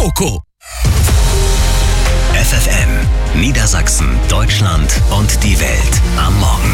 Moco. FFN, Niedersachsen, Deutschland und die Welt am Morgen.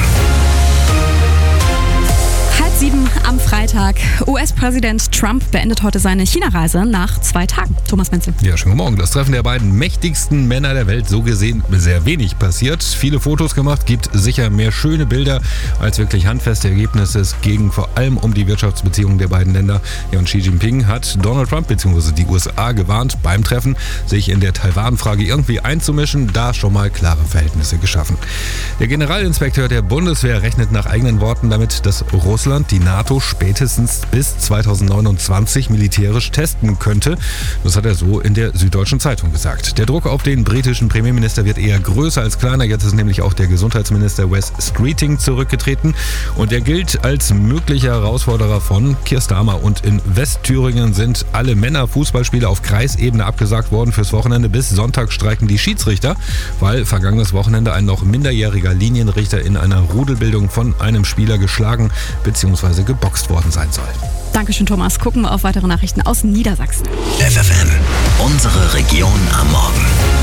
6:30 am Freitag. US-Präsident Trump beendet heute seine China-Reise nach 2 Tagen. Thomas Menzel. Ja, schönen guten Morgen. Das Treffen der beiden mächtigsten Männer der Welt, so gesehen sehr wenig passiert. Viele Fotos gemacht, gibt sicher mehr schöne Bilder als wirklich handfeste Ergebnisse. Es ging vor allem um die Wirtschaftsbeziehungen der beiden Länder. Ja, und Xi Jinping hat Donald Trump bzw. die USA gewarnt, beim Treffen sich in der Taiwan-Frage irgendwie einzumischen, da schon mal klare Verhältnisse geschaffen. Der Generalinspekteur der Bundeswehr rechnet nach eigenen Worten damit, dass Russland die NATO spätestens bis 2029 militärisch testen könnte. Das hat er so in der Süddeutschen Zeitung gesagt. Der Druck auf den britischen Premierminister wird eher größer als kleiner. Jetzt ist nämlich auch der Gesundheitsminister Wes Streeting zurückgetreten und er gilt als möglicher Herausforderer von Keir Starmer. Und in Westthüringen sind alle Männer-Fußballspiele auf Kreisebene abgesagt worden fürs Wochenende. Bis Sonntag streiken die Schiedsrichter, weil vergangenes Wochenende ein noch minderjähriger Linienrichter in einer Rudelbildung von einem Spieler geschlagen bzw. geboxt worden sein soll. Dankeschön, Thomas. Gucken wir auf weitere Nachrichten aus Niedersachsen. FFN, unsere Region am Morgen.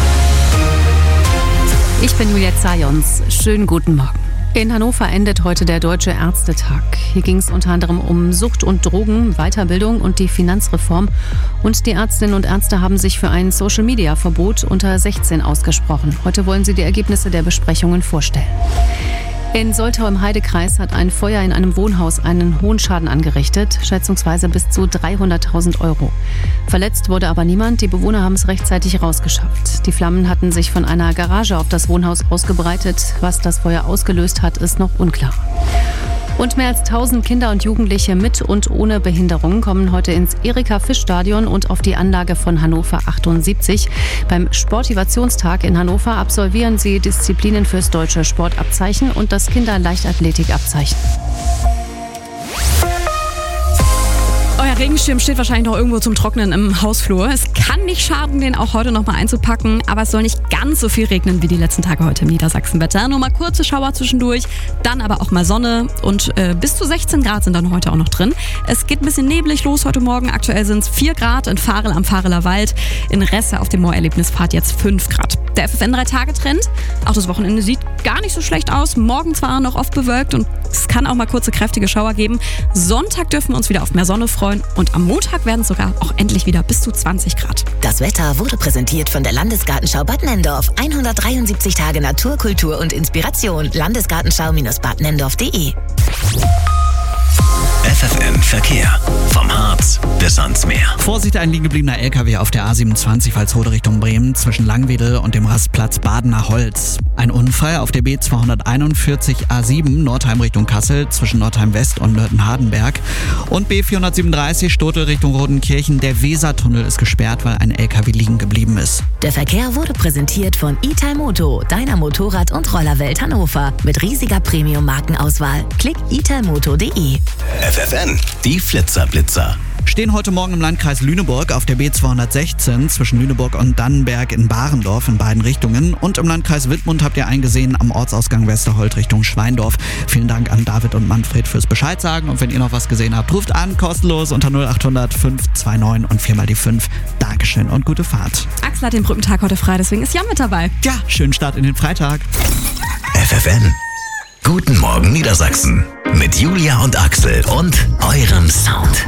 Ich bin Julia Zajons. Schönen guten Morgen. In Hannover endet heute der Deutsche Ärztetag. Hier ging es unter anderem um Sucht und Drogen, Weiterbildung und die Finanzreform. Und die Ärztinnen und Ärzte haben sich für ein Social-Media-Verbot unter 16 ausgesprochen. Heute wollen sie die Ergebnisse der Besprechungen vorstellen. In Soltau im Heidekreis hat ein Feuer in einem Wohnhaus einen hohen Schaden angerichtet, schätzungsweise bis zu 300.000 Euro. Verletzt wurde aber niemand, die Bewohner haben es rechtzeitig rausgeschafft. Die Flammen hatten sich von einer Garage auf das Wohnhaus ausgebreitet. Was das Feuer ausgelöst hat, ist noch unklar. Und mehr als 1000 Kinder und Jugendliche mit und ohne Behinderung kommen heute ins Erika-Fisch-Stadion und auf die Anlage von Hannover 78. Beim Sportivationstag in Hannover absolvieren sie Disziplinen fürs deutsche Sportabzeichen und das Kinderleichtathletikabzeichen. Euer Regenschirm steht wahrscheinlich noch irgendwo zum Trocknen im Hausflur. Es kann nicht schaden, den auch heute noch mal einzupacken, aber es soll nicht ganz so viel regnen wie die letzten Tage heute im Niedersachsenwetter. Nur mal kurze Schauer zwischendurch, dann aber auch mal Sonne und bis zu 16 Grad sind dann heute auch noch drin. Es geht ein bisschen neblig los heute Morgen. Aktuell sind es 4 Grad in Varel am Vareler Wald. In Resse auf dem Moorerlebnisfahrt jetzt 5 Grad. Der FFN 3-Tage-Trend. Auch das Wochenende sieht gar nicht so schlecht aus. Morgen zwar noch oft bewölkt und es kann auch mal kurze, kräftige Schauer geben. Sonntag dürfen wir uns wieder auf mehr Sonne freuen und am Montag werden es sogar auch endlich wieder bis zu 20 Grad. Das Wetter wurde präsentiert von der Landesgartenschau Bad Nenndorf. 173 Tage Natur, Kultur und Inspiration. Landesgartenschau-badnenndorf.de. FFN Verkehr. Vom Harz bis ans Meer. Vorsicht, ein liegen gebliebener LKW auf der A27 Walsrode Richtung Bremen zwischen Langwedel und dem Rastplatz Badener Holz. Ein Unfall auf der B241 A7 Nordheim Richtung Kassel zwischen Nordheim West und Nörten-Hardenberg. Und B437 Stotel Richtung Rodenkirchen. Der Wesertunnel ist gesperrt, weil ein LKW liegen geblieben ist. Der Verkehr wurde präsentiert von Italmoto, deiner Motorrad- und Rollerwelt Hannover. Mit riesiger Premium-Markenauswahl. Klick italmoto.de. FFN, die Flitzerblitzer. Stehen heute Morgen im Landkreis Lüneburg auf der B216 zwischen Lüneburg und Dannenberg in Barendorf in beiden Richtungen. Und im Landkreis Wittmund habt ihr eingesehen am Ortsausgang Westerholt Richtung Schweindorf. Vielen Dank an David und Manfred fürs Bescheid sagen. Und wenn ihr noch was gesehen habt, ruft an, kostenlos unter 0800 529 und 4 mal die 5. Dankeschön und gute Fahrt. Axel hat den Brückentag heute frei, deswegen ist Jan mit dabei. Ja, schönen Start in den Freitag. FFN. Guten Morgen Niedersachsen. Mit Julia und Axel und eurem Sound.